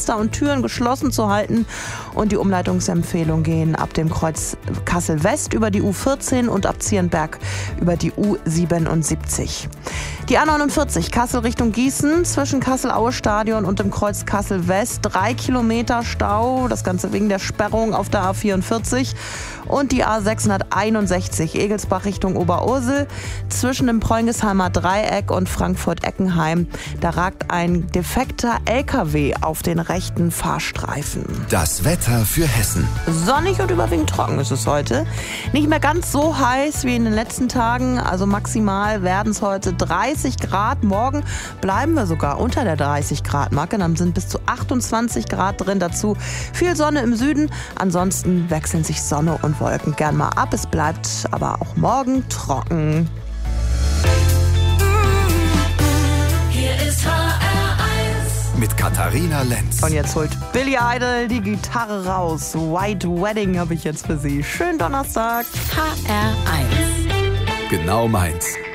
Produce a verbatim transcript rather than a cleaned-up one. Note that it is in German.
Fenster und Türen geschlossen zu halten. Und die Umleitungsempfehlungen gehen ab dem Kreuz Kassel West über die U vierzehn und ab Zierenberg über die U siebenundsiebzig. Die A neunundvierzig Kassel Richtung Gießen zwischen Kassel-Aue-Stadion und dem Kreuz Kassel West. Drei Kilometer Stau, das Ganze wegen der Sperrung auf der A vierundvierzig. Und die A sechshunderteinundsechzig Egelsbach Richtung Oberursel zwischen dem Preungesheimer Dreieck und Frankfurt-Eckenheim. Da ragt ein defekter L K W auf den rechten Fahrstreifen. Das Wetter für Hessen. Sonnig und überwiegend trocken ist es heute. Nicht mehr ganz so heiß wie in den letzten Tagen. Also maximal werden es heute dreißig Grad. Morgen bleiben wir sogar unter der dreißig Grad Marke. Dann sind bis zu achtundzwanzig Grad drin. Dazu viel Sonne im Süden. Ansonsten wechseln sich Sonne und Wolken gern mal ab. Es bleibt aber auch morgen trocken. Hier ist H R eins. Mit Katharina Lenz. Und jetzt holt Billy Idol die Gitarre raus. White Wedding habe ich jetzt für Sie. Schönen Donnerstag. H R eins. Genau meins.